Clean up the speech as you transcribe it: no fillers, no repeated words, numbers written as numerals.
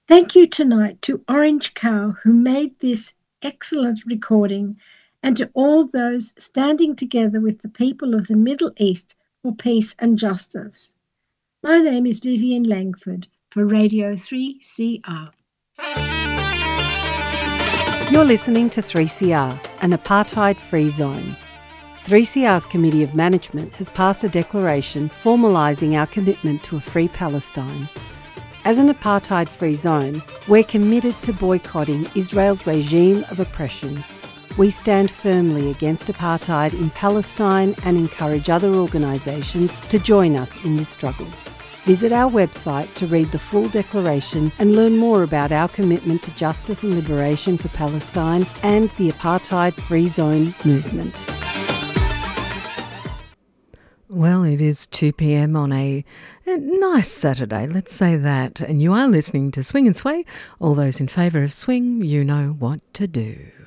Thank you tonight to Orange Cow, who made this excellent recording, and to all those standing together with the people of the Middle East for peace and justice. My name is Vivian Langford for Radio 3CR. You're listening to 3CR, an apartheid-free zone. 3CR's Committee of Management has passed a declaration formalising our commitment to a free Palestine. As an apartheid-free zone, we're committed to boycotting Israel's regime of oppression. We stand firmly against apartheid in Palestine and encourage other organisations to join us in this struggle. Visit our website to read the full declaration and learn more about our commitment to justice and liberation for Palestine and the apartheid-free zone movement. Well, it is 2 p.m. on a nice Saturday, let's say that. And you are listening to Swing and Sway. All those in favour of swing, you know what to do.